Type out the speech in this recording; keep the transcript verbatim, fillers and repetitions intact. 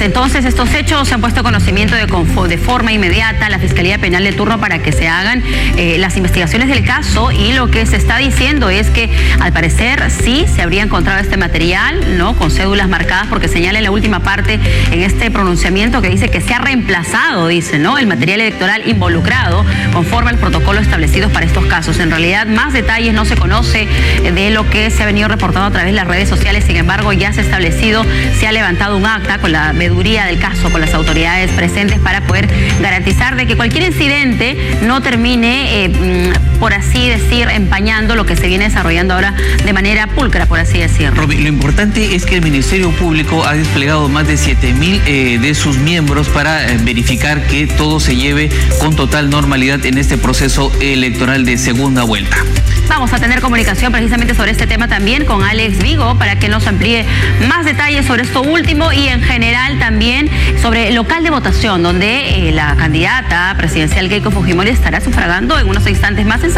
entonces estos hechos se han puesto a conocimiento de, de forma inmediata a la Fiscalía Penal de turno para que se hagan eh, las investigaciones del caso, y lo que se está diciendo es que al parecer sí se habría encontrado este material, ¿no?, con cédulas marcadas, porque señala en la última parte en este pronunciamiento que dice que se ha reemplazado, dice, ¿no?, el material electoral involucrado conforme al protocolo establecido para estos casos. En realidad más detalles no se conoce de lo que se ha venido reportando a través de las redes sociales. Sin embargo, ya se ha establecido, se ha levantado un acta con la veeduría del caso, con las autoridades presentes, para poder garantizar de que cualquier incidente no termine, eh, por así decir, empañando lo que se viene desarrollando ahora de manera pulcra, por así decirlo. Roby, lo importante es que el Ministerio Público ha desplegado más de siete mil eh, de sus miembros para eh, verificar que todo se lleve con total normalidad en este proceso electoral de segunda vuelta. Vamos a tener comunicación precisamente sobre este tema también con Alex Vigo para que nos amplíe más detalles sobre esto último y en general también sobre el local de votación, donde eh, la candidata presidencial Keiko Fujimori estará sufragando en unos instantes más en